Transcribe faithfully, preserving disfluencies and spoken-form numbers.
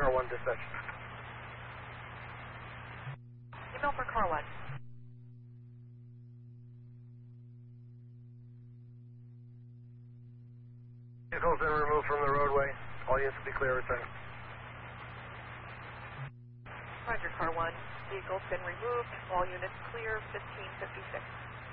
car one dispatch. Email for car one. Vehicle's been removed from the roadway. All units will be clear return. Roger, car one. Vehicle's been removed. All units clear, fifteen fifty-six.